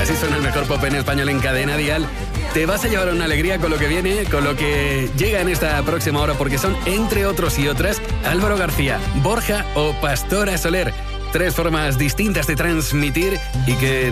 Así suena el mejor pop en español en Cadena Dial. Te vas a llevar una alegría con lo que viene, con lo que llega en esta próxima hora, porque son, entre otros y otras, Álvaro García, Borja o Pastora Soler. 3 formas distintas de transmitir y que